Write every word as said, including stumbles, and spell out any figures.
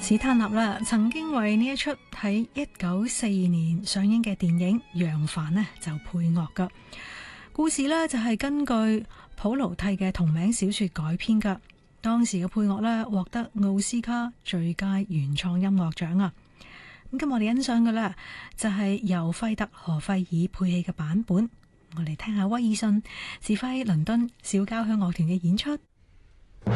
史坦納啦，曾經為呢一出喺一九四二年上映嘅電影《楊凡》呢就配樂噶。故事呢就係根據普魯蒂嘅同名小說改編噶。當時嘅配樂呢獲得奧斯卡最佳原創音樂獎啊！咁今日我哋欣賞嘅呢就係由費特何費爾配器嘅版本。我哋聽下威爾遜指揮倫敦小交響樂團嘅演出。